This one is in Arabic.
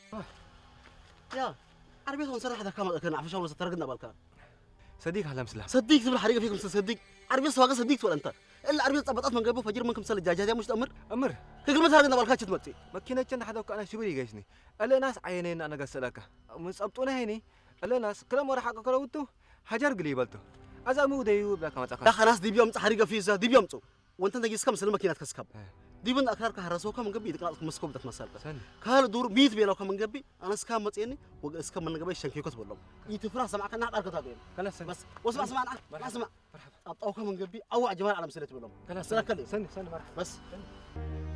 يا عربية هون صراحة هذا كامل كان عفوا ولا ترقدنا بالكان صديق هلا مسلم صديق تبل حريقة فيكم صديق عربية سواقة صديق ولا أنت إلا عربية طبطات من قبل فجر منكم سل الجاجة مش تأمر أمر كل ما ترقدنا بالكان تمتي مكينة جنة حدا وكأنا شبري جيشني ألا ناس عينين أنا قصلك مسقطونا هيني ألا ناس كلام ورا حقك لوتو حجر قليبلتو أزامو ديو بلا كما تقول يا خلاص دي بيوم حريقة فيزا دي بيوم تو وأنت نجيس كم سلمة كينات كسكب دي بند أكثر كهرسوك من قبل تقال مسكوب دت مسألة سن كهال دور ميت بيلاو كم قبل أنا سكام متيني وإسكام من قبل شنكي كتب لهم يتفرح سمعك أنا أعرف كتابين خلاص بس واسمع اسمع أنا اسمع أو كم من قبل أو عجمان على مسألة بلهم خلاص سنة كلي سن مرحبا بس